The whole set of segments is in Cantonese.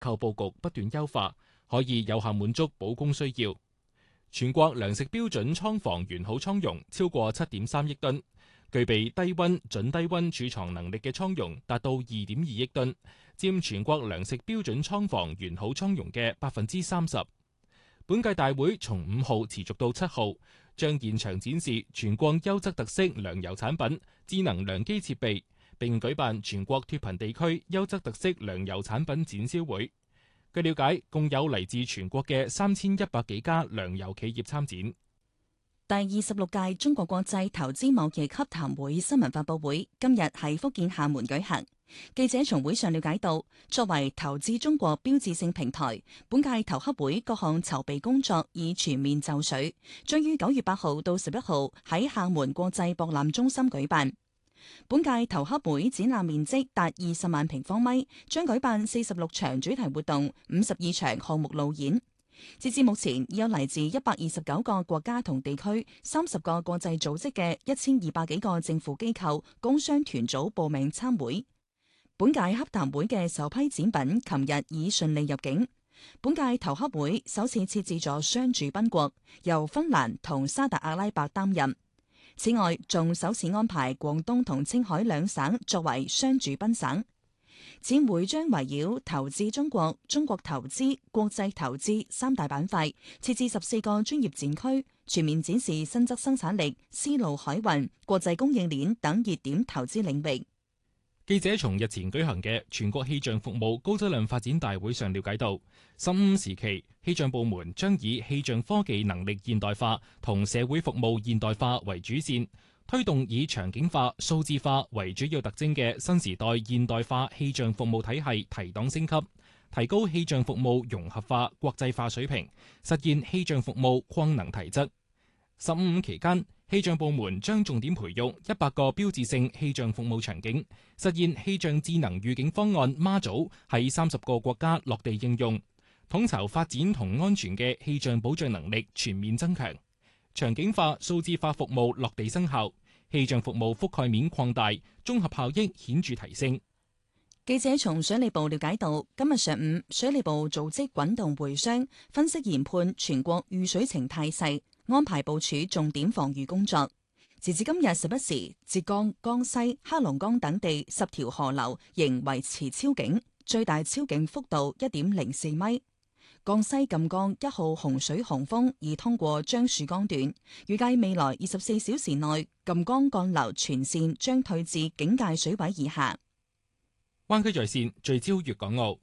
購布局不斷優化，可以有效滿足保供需要。全國糧食標準倉房完好倉容超過 7.3 億噸，具備低溫、準低溫儲藏能力嘅倉容達到 2.2 億噸，佔全國糧食標準倉房完好倉容嘅 30%。本屆大會從5號持續到7號，將現場展示全國優質特色糧油產品、智能糧機設備，並舉辦全國脫貧地區優質特色糧油產品展銷會。據了解，共有嚟自全國嘅3100幾家糧油企業參展。 第26屆中國國際投資貿易洽談會新聞發佈會今日喺福建廈門舉行。記者從會上了解到，作為投資中國標誌性平台，本屆投洽會各項籌備工作已全面就緒，將於9月8號到11號喺廈門國際博覽中心舉辦。本屆投洽會展覽面積達20萬平方米，將舉辦46場主題活動、52場項目路演。截至目前，已有嚟自129個國家同地區、30個國際組織嘅1200幾個政府機構、工商團組報名參會。本屆洽談會嘅首批展品琴日已順利入境。本屆投洽會首次設置咗雙主賓國，由芬蘭同沙特阿拉伯擔任。此外，仲首次安排廣東同青海兩省作為雙主賓省。展會將圍繞投資中國、中國投資、國際投資三大板塊，設置14個專業展區，全面展示新質生產力、絲路海運、國際供應鏈等熱點投資領域。 記者從日前舉行嘅全國氣象服務高質量發展大會上了解到，15時期氣象部門將以氣象科技能力現代化同社會服務現代化為主線，推動以場景化、數字化為主要特徵嘅新時代現代化氣象服務體系提檔升級，提高氣象服務融合化、國際化水平，實現氣象服務擴能提質。15期間，氣象部門將重點培育100個標誌性氣象服務場景，實現氣象智能預警方案媽祖喺30個國家落地應用，統籌發展同安全嘅氣象保障能力全面增強，場景化、數字化服務落地生效，氣象服務覆蓋面擴大，綜合效益顯著提升。 記者從水利部了解到，今日上午水利部組織滾動會商，分析研判全國遇水情態勢，安排部署重點防禦工作。截至今日11時，浙江、江西、黑龍江等地10條河流仍維持超警，最大超警幅度1.04米。江西贛江1號洪水洪峰已通過樟樹江段，預計未來24小時內贛江幹流全線將退至警戒水位以下。 灣區在線聚焦粵港澳，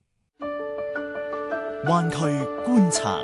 灣區觀察。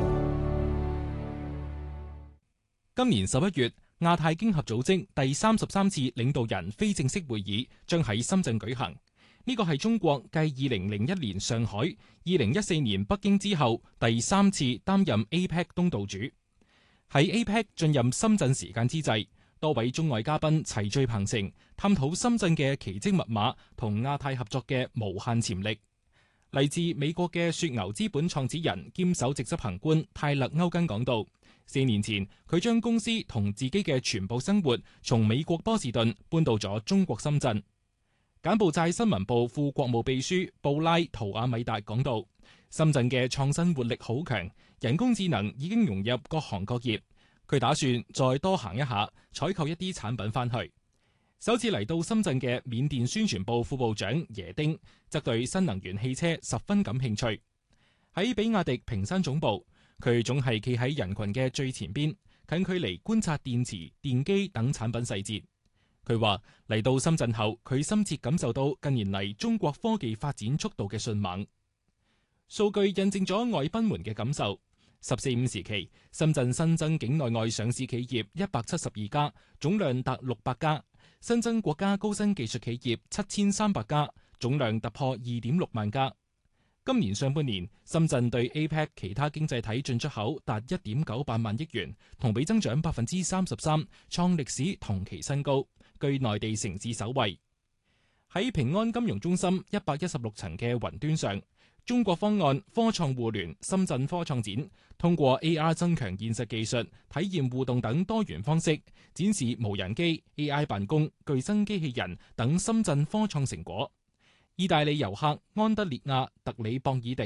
今年11月，亞太經合組織第33次領導人非正式會議將喺深圳舉行。呢個係中國繼2001年上海、2014年北京之後第3次擔任 APEC 東道主。喺 APEC 進入深圳時間之際，多位中外嘉賓齊聚鵬城，探討深圳嘅奇蹟密碼同亞太合作嘅無限潛力。嚟自美國嘅雪牛資本創始人兼首席執行官泰勒歐根講到，4年前佢將公司同自己嘅全部生活從美國波士頓搬到咗中國深圳。柬埔寨新聞部副國務秘書布拉圖亞米達講到，深圳嘅創新活力好強，人工智能已經融入各行各業。佢打算再多行一下，採購一啲產品返去。首次嚟到深圳嘅緬甸宣傳部副部長耶丁則對新能源汽車十分感興趣。喺比亞迪坪山總部，佢總係企喺人群嘅最前邊，近距離觀察電池、電機等產品細節。佢話嚟到深圳後，佢深切感受到近年嚟中國科技發展速度嘅迅猛。數據印證咗外賓們嘅感受。14.5時期，深圳新增境內外上市企業172家，總量達600家；新增國家高新技術企業7300家，總量突破2.6萬家。今年上半年，深圳對 APEC 其他經濟體進出口達1.98萬億元，同比增長33%，創歷史同期新高，居內地城市首位。喺平安金融中心116層嘅雲端上，中國方案科創互聯深圳科創展通過 AR 增強現實技術、體驗互動等多元方式，展示無人機、AI 辦公、具身機器人等深圳科創成果。 意大利遊客安德烈亞·特里博爾地